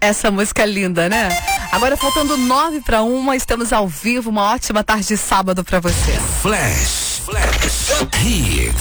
Essa música é linda, né? Agora faltando 9:01, estamos ao vivo. Uma ótima tarde de sábado pra você. Flash Hits.